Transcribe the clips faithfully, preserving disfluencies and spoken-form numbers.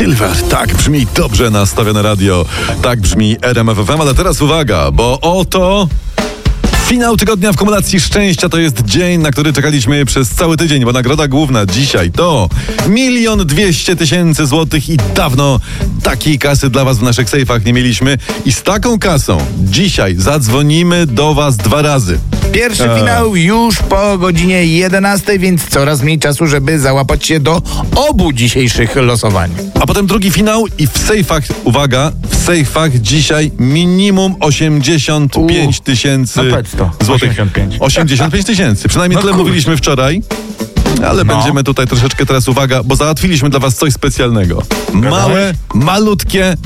Silver, tak brzmi dobrze nastawione radio, tak brzmi R M F F M, ale teraz uwaga, bo oto finał tygodnia w kumulacji szczęścia. To jest dzień, na który czekaliśmy przez cały tydzień, bo nagroda główna dzisiaj to milion dwieście tysięcy złotych i dawno takiej kasy dla was w naszych sejfach nie mieliśmy i z taką kasą dzisiaj zadzwonimy do was dwa razy. Pierwszy A. finał już po godzinie jedenastej, więc coraz mniej czasu, żeby załapać się do obu dzisiejszych losowań. A potem drugi finał i w sejfach, uwaga, w sejfach dzisiaj minimum osiemdziesiąt pięć tysięcy no powiedz to. złotych. osiemdziesiąt pięć. osiemdziesiąt pięć tysięcy. Przynajmniej No tyle kurde. mówiliśmy wczoraj. Ale No. będziemy tutaj troszeczkę teraz, uwaga, bo załatwiliśmy dla was coś specjalnego. Małe, malutkie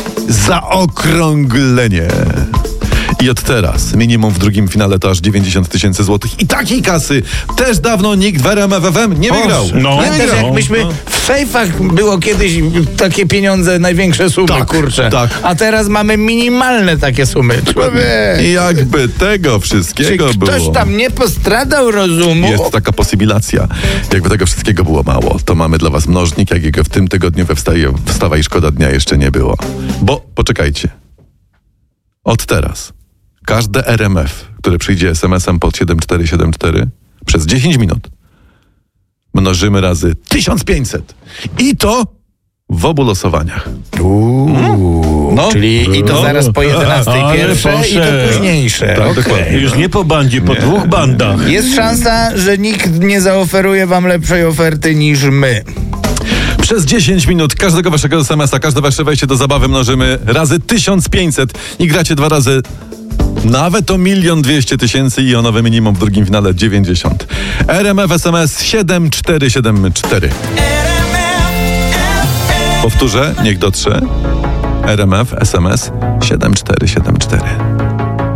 zaokrąglenie. I od teraz minimum w drugim finale to aż dziewięćdziesiąt tysięcy złotych. I takiej kasy też dawno nikt w R M F F M nie wygrał. no. Pamiętasz, no, jak myśmy no. w sejfach było kiedyś takie pieniądze, największe sumy, Tak, kurczę. tak. A teraz mamy minimalne takie sumy. Człowiek. I jakby tego Czy wszystkiego ktoś było. tam nie postradał rozumu? Jest taka posybilacja. Jakby tego wszystkiego było mało, to mamy dla was mnożnik, jakiego w tym tygodniu we wstaje, Wstawa i Szkoda Dnia jeszcze nie było. Bo, poczekajcie. Od teraz każde R M F, które przyjdzie es em esem pod siedem cztery siedem cztery przez dziesięć minut mnożymy razy tysiąc pięćset. I to w obu losowaniach. Uuu, No. czyli i to No. zaraz po jedenastej Ale pierwsze i to proszę. późniejsze. Tak, Okej. dokładnie. Już nie po bandzie, po dwóch bandach. Jest szansa, że nikt nie zaoferuje wam lepszej oferty niż my. Przez dziesięć minut każdego waszego es em esa, każde wasze wejście do zabawy mnożymy razy tysiąc pięćset i gracie dwa razy nawet o milion dwieście tysięcy i o nowe minimum w drugim finale dziewięćdziesiąt. R M F es em es siedem cztery siedem cztery. Powtórzę, niech dotrze. R M F es em es siedem cztery siedem cztery.